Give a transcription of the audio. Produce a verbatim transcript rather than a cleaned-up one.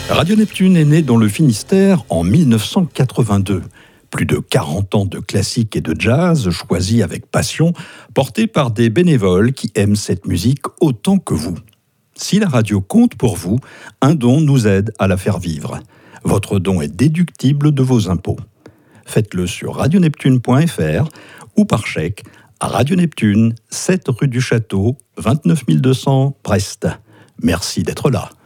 Radio Neptune est né dans le Finistère en mille neuf cent quatre-vingt-deux. Plus de quarante ans de classique et de jazz choisis avec passion, portés par des bénévoles qui aiment cette musique autant que vous. Si la radio compte pour vous, un don nous aide à la faire vivre. Votre don est déductible de vos impôts. Faites-le sur radio neptune point f r ou par chèque à Radio Neptune, sept rue du Château, vingt-neuf mille deux cents, Brest. Merci d'être là.